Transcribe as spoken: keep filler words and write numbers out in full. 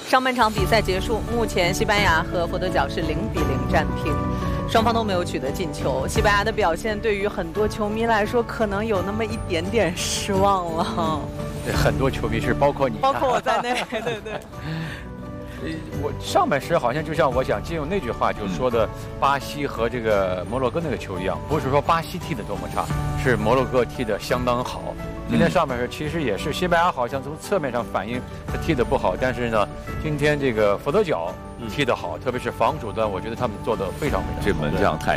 上半场比赛结束，目前西班牙和佛得角是零比零战平，双方都没有取得进球。西班牙的表现对于很多球迷来说，可能有那么一点点失望了。 对，很多球迷是包括你， 包括我在内，对对。 我上半时好像就像我想借用那句话就说的，巴西和这个摩洛哥那个球一样，不是说巴西踢得多么差，是摩洛哥踢得相当好。今天上半时其实也是西班牙好像从侧面上反映他踢得不好，但是呢，今天这个佛得角踢得好，特别是防守端，我觉得他们做得非常非常好。 这门将太